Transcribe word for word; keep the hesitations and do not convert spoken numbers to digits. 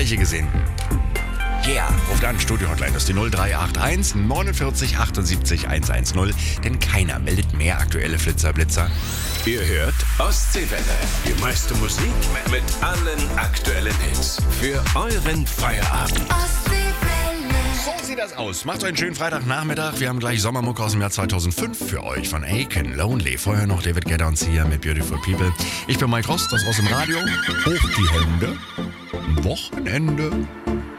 welche gesehen? Ja, yeah. Ruft an, Studio-Hotline, das ist die null drei acht eins neunundvierzig achtundsiebzig hundertzehn. Denn keiner meldet mehr aktuelle Flitzer-Blitzer. Ihr hört Ostseewelle. Die meiste Musik mit allen aktuellen Hits. Für euren Feierabend. So sieht das aus. Macht euch einen schönen Freitagnachmittag. Wir haben gleich Sommermucke aus dem Jahr zweitausendfünf für euch von Aiken Lonely. Vorher noch David Guetta und Sia mit Beautiful People. Ich bin Mike Rost, das raus im Radio. Hoch die Hände. Wochenende.